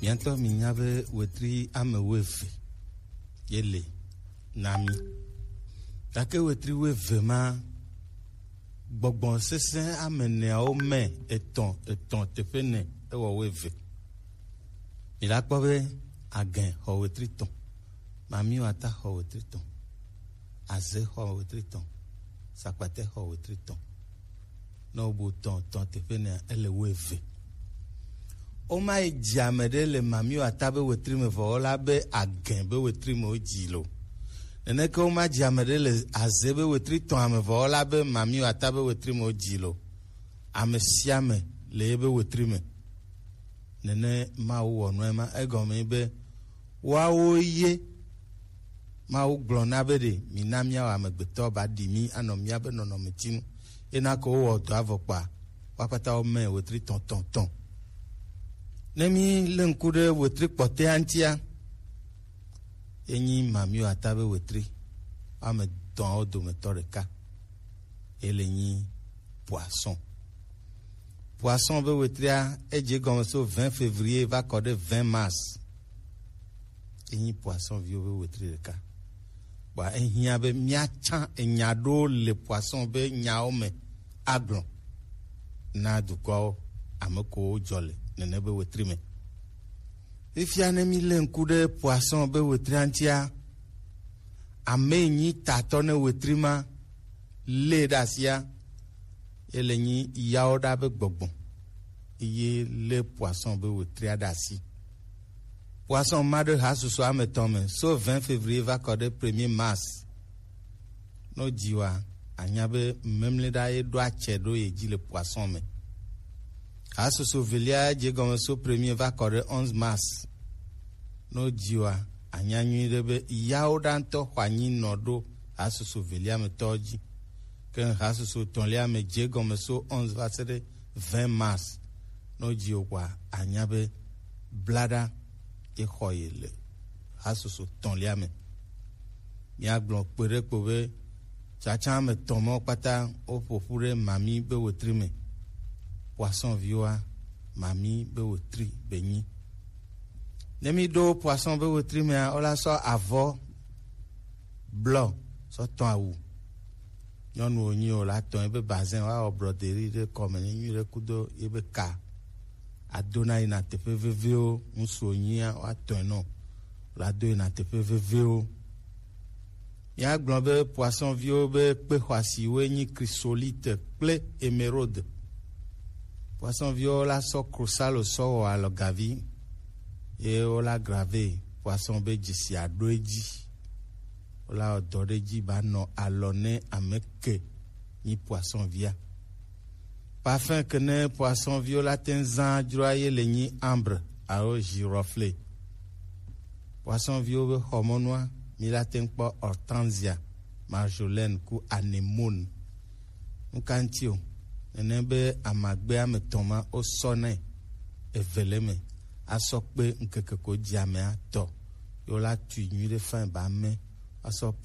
Bientôt minyabe wetri ame weve yele nami take wetri weve ma gbogbon sese amene o me eton tefene ewo weve ila kpobe agen ho wetri ton mami ata ho wetri ton aze ho wetri ton sakpate ho wetri ton no bu ton tefene ele weve o ma ejamede le mami ata be wetri me vola be agen be wetri me ojilo nene ke o ma jamede le aze be wetri ton ame vola be mami ata be wetri me ojilo ame siame le be wetri me nene ma wo no ma egome be wa oye ma wo glona be de minamia wa megbeto ba di mi anomia be nono metinu ena ko wo do avokpa wa pata o me wetri ton Nemi lenkude wetri pote antia enyi mami atabe wetri ame don odo metoreka elenyi poisson be wetria eje commence au 20 février va code 20 mars enyi poisson vio be wetri reka ba ehia be miacha enyado le poisson be nyaome aglon na duko ameko jole nene be wetri me ifia ne mi lenku de poisson be wetri antia amenyi tatone wetri ma le dasia elenyi yaoda be gbogbon iye le poisson be wetri adasi poisson ma de hasuso ametome so 20 février va code 1er mars no jiwa anyabe memle da e do achedo ye ji le poisson me Asoso velia je gomeso premier va kore 11 mars. No jiwa anyanyu rebe yaodanto hwanyi nodo asoso velia me toji. Ken asoso tonlia me je gomeso 11 va sede 20 mars. No jiwa anyabe blada e hoyele. Asoso tonlia me. Ya glon pere kowe chacha me tomo pata o popure mami be wetri me. Poisson vioa mami be wetri benyi nemi do poisson be wetri me ola so avo blanc so ton awu nyonu onyi ola ton be bazin wa broderie de comme ni re kudo ebe ka adona ina tepe veveo nso onyi wa ton no la do ina tepe veveo ya glon be poisson vio be pe hwasi we ni chrysolite ple émeraude Poisson viola so crusalo so alo gavi e ola grave poisson be jisi adoeji ola odoreji ba no alone ameke ni poisson via parfum que ne poisson viola tenzan droye le ni ambre ao girofle poisson vio be hormonoi mi la tenpo hortensia marjolaine ku anemone nkantio Enebe amagbe ametoma o sone eveleme asokpe nkeke ko diame ato yo la tu nyire fin ba me aso